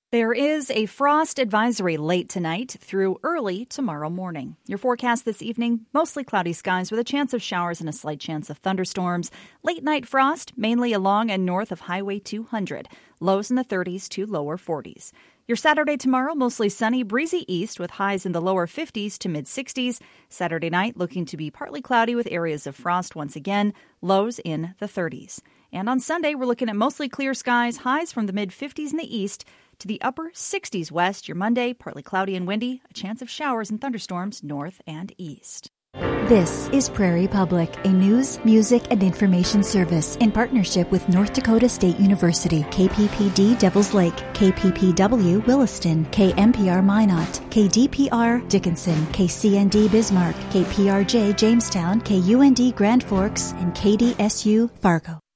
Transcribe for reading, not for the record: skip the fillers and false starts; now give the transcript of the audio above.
There is a frost advisory late tonight through early tomorrow morning. Your forecast this evening, mostly cloudy skies with a chance of showers and a slight chance of thunderstorms. Late night frost, mainly along and north of Highway 200. Lows in the 30s to lower 40s. Your Saturday tomorrow, mostly sunny, breezy east with highs in the lower 50s to mid-60s. Saturday night looking to be partly cloudy with areas of frost once again. Lows in the 30s. And on Sunday, we're looking at mostly clear skies, highs from the mid-50s in the east to the upper 60s west. Your Monday, partly cloudy and windy, a chance of showers and thunderstorms north and east. This is Prairie Public, a news, music, and information service in partnership with North Dakota State University, KPPD Devils Lake, KPPW Williston, KMPR Minot, KDPR Dickinson, KCND Bismarck, KPRJ Jamestown, KUND Grand Forks, and KDSU Fargo.